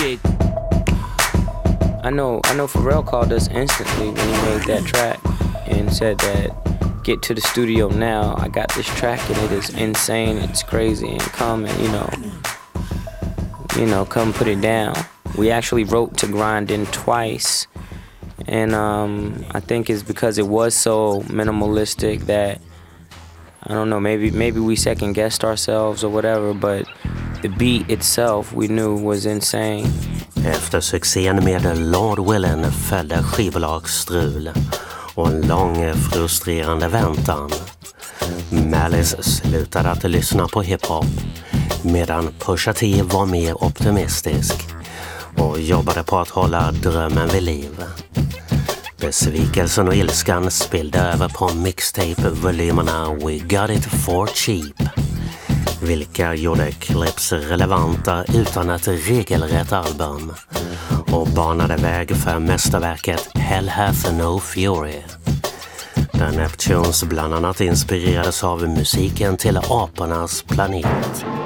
I know Pharrell called us instantly when he made that track and said that, get to the studio now, I got this track and it is insane, it's crazy, and come and, come put it down. We actually wrote to Grind In twice, and I think it's because it was so minimalistic that, I don't know, maybe we second guessed ourselves or whatever, but the beat itself we knew was insane. Efter succén med Lord Willin följde skivbolagsstrul och en lång frustrerande väntan. Malice slutade att lyssna på hiphop medan Pusha T var mer optimistisk och jobbade på att hålla drömmen vid liv. Besvikelsen och ilskan spillde över på mixtape-volymerna We Got It For Cheap, vilka gjorde clips relevanta utan ett regelrätt album och banade väg för mästerverket Hell Hath No Fury, där Neptunes bland annat inspirerades av musiken till Apornas planet.